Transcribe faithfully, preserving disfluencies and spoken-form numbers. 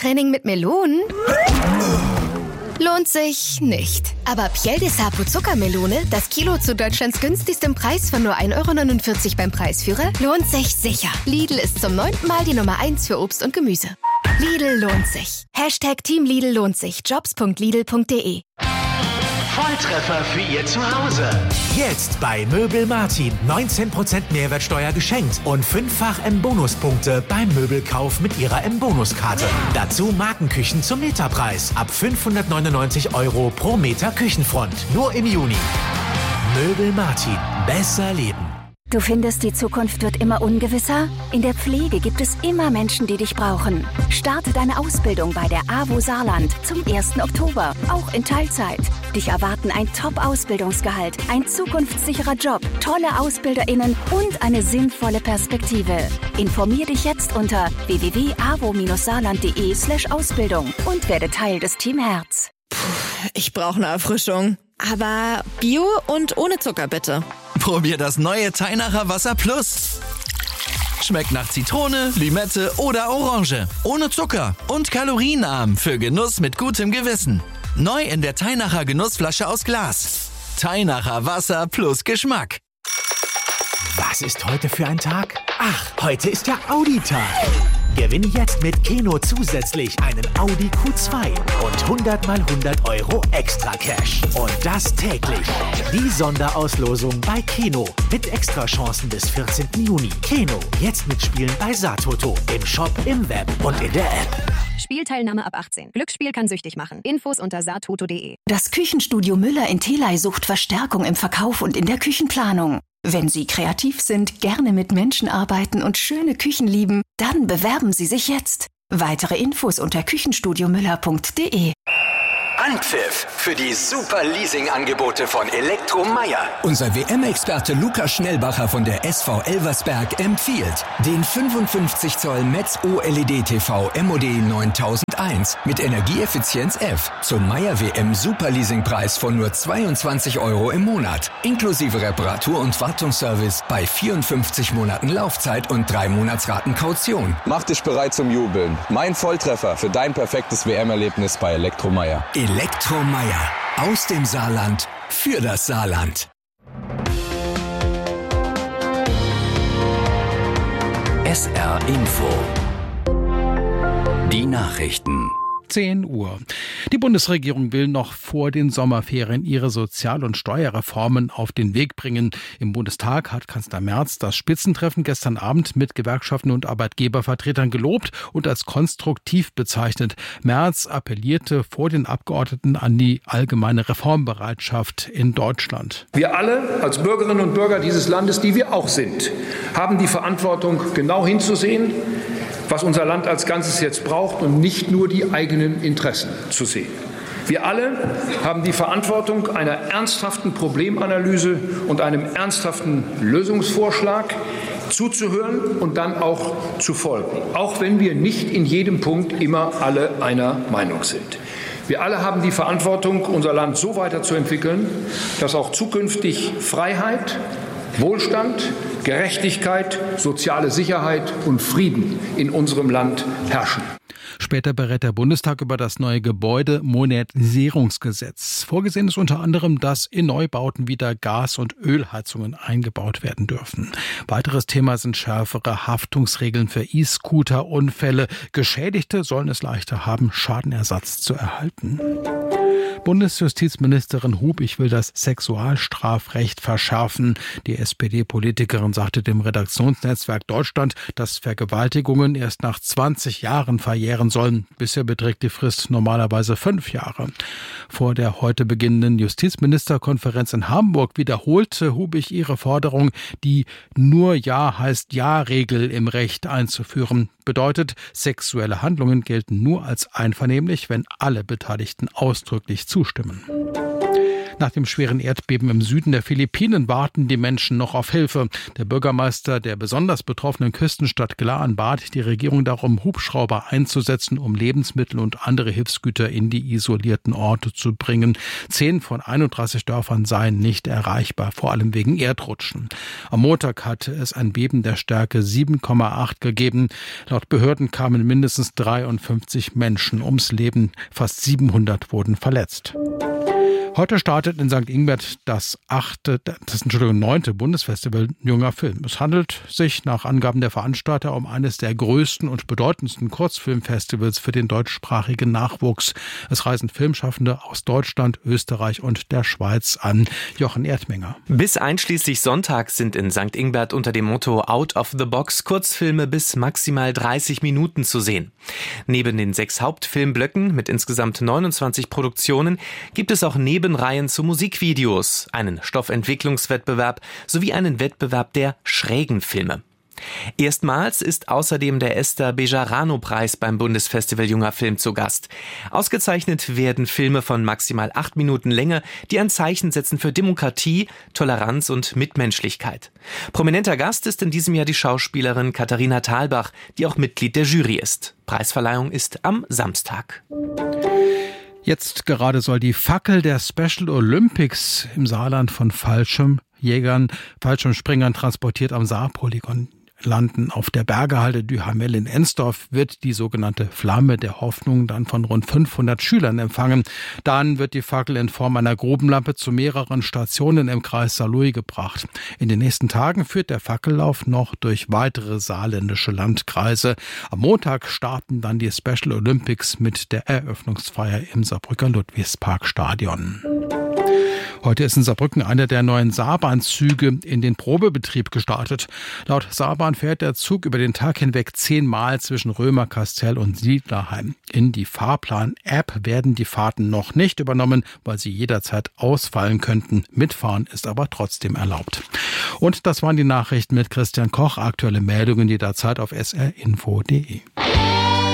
Training mit Melonen? Lohnt sich nicht. Aber Piel de Sapo Zuckermelone, das Kilo zu Deutschlands günstigstem Preis von nur ein Euro neunundvierzig beim Preisführer, lohnt sich sicher. Lidl ist zum neunten Mal die Nummer eins für Obst und Gemüse. Lidl lohnt sich. Hashtag Team Lidl lohnt sich. Jobs punkt lidl punkt de. Volltreffer für Ihr Zuhause. Jetzt bei Möbel Martin. neunzehn Prozent Mehrwertsteuer geschenkt und fünffach M-Bonuspunkte beim Möbelkauf mit Ihrer M-Bonuskarte. Dazu Markenküchen zum Meterpreis. Ab fünfhundertneunundneunzig Euro pro Meter Küchenfront. Nur im Juni. Möbel Martin. Besser leben. Du findest, die Zukunft wird immer ungewisser? In der Pflege gibt es immer Menschen, die dich brauchen. Starte deine Ausbildung bei der A W O Saarland zum ersten Oktober, auch in Teilzeit. Dich erwarten ein Top-Ausbildungsgehalt, ein zukunftssicherer Job, tolle AusbilderInnen und eine sinnvolle Perspektive. Informier dich jetzt unter w w w punkt a w o saarland punkt de slash Ausbildung und werde Teil des Team Herz. Puh, ich brauche eine Erfrischung. Aber Bio und ohne Zucker, bitte. Probier das neue Teinacher Wasser Plus. Schmeckt nach Zitrone, Limette oder Orange. Ohne Zucker und kalorienarm für Genuss mit gutem Gewissen. Neu in der Teinacher Genussflasche aus Glas. Teinacher Wasser plus Geschmack. Was ist heute für ein Tag? Ach, heute ist ja Audi-Tag. Gewinne jetzt mit Keno zusätzlich einen Audi Q zwei und hundert mal hundert Euro extra Cash. Und das täglich. Die Sonderauslosung bei Keno mit Extrachancen bis vierzehnten Juni. Keno, jetzt mitspielen bei Satoto. Im Shop, im Web und in der App. Spielteilnahme ab achtzehn. Glücksspiel kann süchtig machen. Infos unter satoto punkt de. Das Küchenstudio Müller in Theley sucht Verstärkung im Verkauf und in der Küchenplanung. Wenn Sie kreativ sind, gerne mit Menschen arbeiten und schöne Küchen lieben, dann bewerben Sie sich jetzt. Weitere Infos unter küchenstudio müller punkt de. Anpfiff für die super Leasing-Angebote von Elektro Meier. Unser W M-Experte Lukas Schnellbacher von der S V Elversberg empfiehlt den fünfundfünfzig Zoll Metz O L E D-T V M O D neuntausendeins mit Energieeffizienz F zum Meier W M Super Leasingpreis von nur zweiundzwanzig Euro im Monat. Inklusive Reparatur- und Wartungsservice bei vierundfünfzig Monaten Laufzeit und drei Monatsraten Kaution. Mach dich bereit zum Jubeln. Mein Volltreffer für dein perfektes W M-Erlebnis bei Elektro Meier. Elektro Meier. Aus dem Saarland. Für das Saarland. S R Info. Die Nachrichten. zehn Uhr. Die Bundesregierung will noch vor den Sommerferien ihre Sozial- und Steuerreformen auf den Weg bringen. Im Bundestag hat Kanzler Merz das Spitzentreffen gestern Abend mit Gewerkschaften und Arbeitgebervertretern gelobt und als konstruktiv bezeichnet. Merz appellierte vor den Abgeordneten an die allgemeine Reformbereitschaft in Deutschland. Wir alle als Bürgerinnen und Bürger dieses Landes, die wir auch sind, haben die Verantwortung, genau hinzusehen, was unser Land als Ganzes jetzt braucht und nicht nur die eigenen Interessen zu sehen. Wir alle haben die Verantwortung einer ernsthaften Problemanalyse und einem ernsthaften Lösungsvorschlag zuzuhören und dann auch zu folgen, auch wenn wir nicht in jedem Punkt immer alle einer Meinung sind. Wir alle haben die Verantwortung, unser Land so weiterzuentwickeln, dass auch zukünftig Freiheit, Wohlstand, Gerechtigkeit, soziale Sicherheit und Frieden in unserem Land herrschen. Später berät der Bundestag über das neue Gebäudemodernisierungsgesetz. Vorgesehen ist unter anderem, dass in Neubauten wieder Gas- und Ölheizungen eingebaut werden dürfen. Weiteres Thema sind schärfere Haftungsregeln für E-Scooter-Unfälle. Geschädigte sollen es leichter haben, Schadenersatz zu erhalten. Bundesjustizministerin Hubich will das Sexualstrafrecht verschärfen. Die S P D-Politikerin sagte dem Redaktionsnetzwerk Deutschland, dass Vergewaltigungen erst nach zwanzig Jahren verjähren sollen. Bisher beträgt die Frist normalerweise fünf Jahre. Vor der heute beginnenden Justizministerkonferenz in Hamburg wiederholte Hubich ihre Forderung, die Nur Ja heißt Ja-Regel im Recht einzuführen. Bedeutet, sexuelle Handlungen gelten nur als einvernehmlich, wenn alle Beteiligten ausdrücklich zustimmen. Nach dem schweren Erdbeben im Süden der Philippinen warten die Menschen noch auf Hilfe. Der Bürgermeister der besonders betroffenen Küstenstadt Glaan bat die Regierung darum, Hubschrauber einzusetzen, um Lebensmittel und andere Hilfsgüter in die isolierten Orte zu bringen. Zehn von einunddreißig Dörfern seien nicht erreichbar, vor allem wegen Erdrutschen. Am Montag hatte es ein Beben der Stärke sieben Komma acht gegeben. Laut Behörden kamen mindestens dreiundfünfzig Menschen ums Leben. Fast siebenhundert wurden verletzt. Heute startet in Sankt Ingbert das achte, das Entschuldigung, neunte Bundesfestival Junger Film. Es handelt sich nach Angaben der Veranstalter um eines der größten und bedeutendsten Kurzfilmfestivals für den deutschsprachigen Nachwuchs. Es reisen Filmschaffende aus Deutschland, Österreich und der Schweiz an. Jochen Erdmenger. Bis einschließlich Sonntag sind in Sankt Ingbert unter dem Motto Out of the Box Kurzfilme bis maximal dreißig Minuten zu sehen. Neben den sechs Hauptfilmblöcken mit insgesamt neunundzwanzig Produktionen gibt es auch neben Reihen zu Musikvideos, einen Stoffentwicklungswettbewerb sowie einen Wettbewerb der schrägen Filme. Erstmals ist außerdem der Esther Bejarano-Preis beim Bundesfestival Junger Film zu Gast. Ausgezeichnet werden Filme von maximal acht Minuten Länge, die ein Zeichen setzen für Demokratie, Toleranz und Mitmenschlichkeit. Prominenter Gast ist in diesem Jahr die Schauspielerin Katharina Thalbach, die auch Mitglied der Jury ist. Preisverleihung ist am Samstag. Jetzt gerade soll die Fackel der Special Olympics im Saarland von Fallschirmjägern, Fallschirmspringern transportiert am Saarpolygon landen. Auf der Bergehalde Duhamel in Ensdorf wird die sogenannte Flamme der Hoffnung dann von rund fünfhundert Schülern empfangen. Dann wird die Fackel in Form einer Grubenlampe zu mehreren Stationen im Kreis Saarlouis gebracht. In den nächsten Tagen führt der Fackellauf noch durch weitere saarländische Landkreise. Am Montag starten dann die Special Olympics mit der Eröffnungsfeier im Saarbrücker Ludwigsparkstadion. Heute ist in Saarbrücken einer der neuen Saarbahn-Züge in den Probebetrieb gestartet. Laut Saarbahn fährt der Zug über den Tag hinweg zehnmal zwischen Römerkastell und Siedlerheim. In die Fahrplan-App werden die Fahrten noch nicht übernommen, weil sie jederzeit ausfallen könnten. Mitfahren ist aber trotzdem erlaubt. Und das waren die Nachrichten mit Christian Koch. Aktuelle Meldungen jederzeit auf s r info punkt d e.